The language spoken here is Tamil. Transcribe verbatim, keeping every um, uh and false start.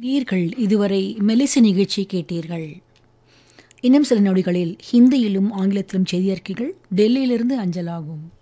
நேயர்கள் இதுவரை மெலிசை நிகழ்ச்சி கேட்டீர்கள். இன்னும் சில நொடிகளில் ஹிந்தியிலும் ஆங்கிலத்திலும் செய்தியறிக்கைகள் டெல்லியிலிருந்து அஞ்சலாகும்.